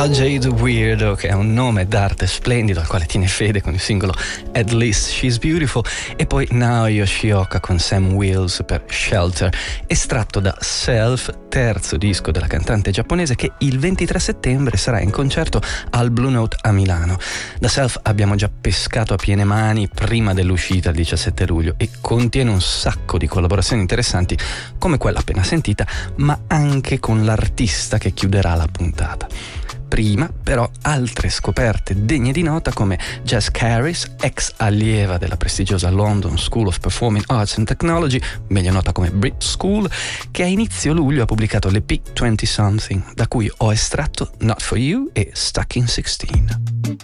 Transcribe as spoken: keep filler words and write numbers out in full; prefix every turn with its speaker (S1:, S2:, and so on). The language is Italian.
S1: Jade Weirdo, che è un nome d'arte splendido al quale tiene fede con il singolo At Least She's Beautiful, e poi Nao Yoshioka con Sam Wills per Shelter, estratto da Self, terzo disco della cantante giapponese, che il ventitré settembre sarà in concerto al Blue Note a Milano. Da Self abbiamo già pescato a piene mani prima dell'uscita il diciassette luglio e contiene un sacco di collaborazioni interessanti come quella appena sentita, ma anche con l'artista che chiuderà la puntata. Prima, però, altre scoperte degne di nota come Jess Caris, ex allieva della prestigiosa London School of Performing Arts and Technology, meglio nota come Brit School, che a inizio luglio ha pubblicato l'E P venti Something, da cui ho estratto Not For You e Stuck in sixteen.